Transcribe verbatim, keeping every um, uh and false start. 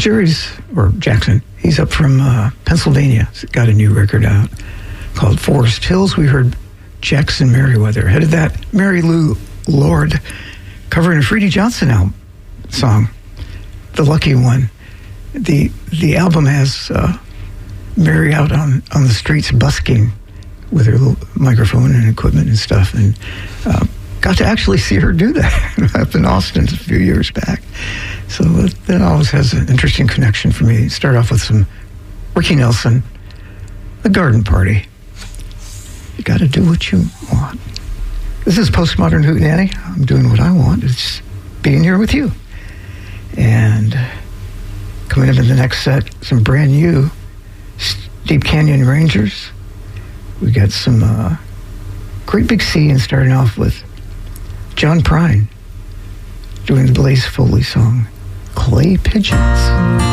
Jerry's, or Jackson, he's up from uh, Pennsylvania. He's got a new record out called Forest Hills. We heard Jackson Merriweather. Headed that, Mary Lou Lord, covering a Freddie Johnson album song, The Lucky One. The the album has uh, Mary out on, on the streets busking with her little microphone and equipment and stuff, and uh, got to actually see her do that up in Austin a few years back. So that always has an interesting connection for me. Start off with some Ricky Nelson, The Garden Party. You got to do what you want. This is Postmodern Hootenanny. I'm doing what I want. It's being here with you. And coming up in the next set, some brand new Deep Canyon Rangers. We got some uh, Great Big Sea, and starting off with John Prine doing the Blaze Foley song, Clay Pigeons.